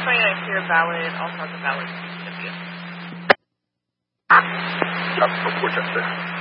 29 clear, valid, all sorts of valid. Worcester.